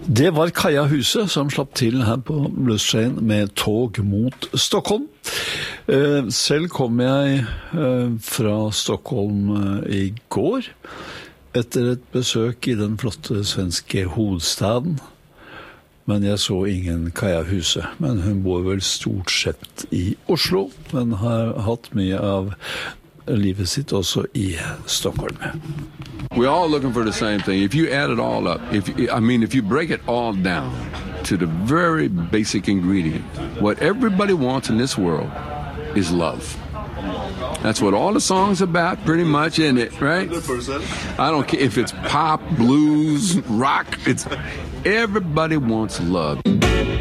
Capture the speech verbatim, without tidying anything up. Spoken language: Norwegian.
Det var Kaja Huse som slapp til her på Blues Train med tog mot Stockholm. Selv kom jeg fra Stockholm i går, etter et besøk i den flotte svenske hovedstaden. Men jeg så ingen Kaja Huse, men hun bor vel stort sett i Oslo, men har hatt mye av livet sitt også i Stockholm. We're all looking for the same thing. If you add it all up, if I mean, if you break it all down to the very basic ingredient, what everybody wants in this world is love. That's what all the songs are about, pretty much, isn't it, right? I don't care if it's pop, blues, rock, it's everybody wants love.